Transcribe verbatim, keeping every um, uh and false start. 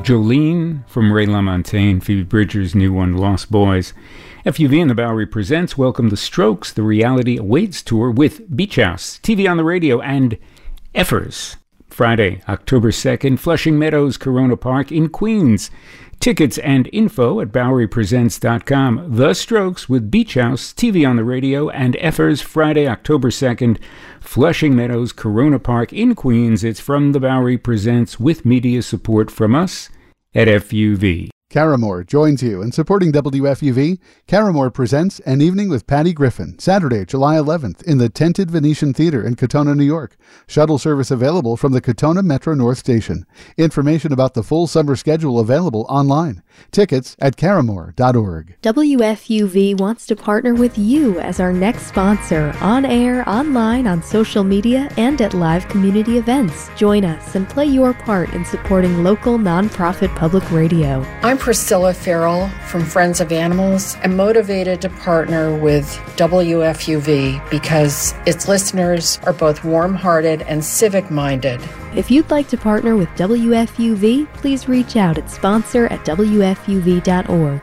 Jolene from Ray LaMontagne, Phoebe Bridgers' new one, Lost Boys. F U V and the Bowery presents Welcome the Strokes, the Reality Awaits Tour with Beach House, T V on the Radio, and Effers. Friday, October second, Flushing Meadows, Corona Park in Queens. Tickets and info at bowery presents dot com. The Strokes with Beach House, T V on the Radio, and Effers. Friday, October second, Flushing Meadows, Corona Park in Queens. It's from the Bowery Presents with media support from us at F U V. Caramore joins you in supporting W F U V. Caramore presents An Evening with Patty Griffin, Saturday, July eleventh, in the Tented Venetian Theater in Katona, New York. Shuttle service available from the Katona Metro North Station. Information about the full summer schedule available online. Tickets at caramore dot org. W F U V wants to partner with you as our next sponsor, on air, online, on social media, and at live community events. Join us and play your part in supporting local nonprofit public radio. I'm Priscilla Farrell from Friends of Animals. I'm motivated to partner with W F U V because its listeners are both warm-hearted and civic-minded. If you'd like to partner with W F U V, please reach out at sponsor at W F U V dot org.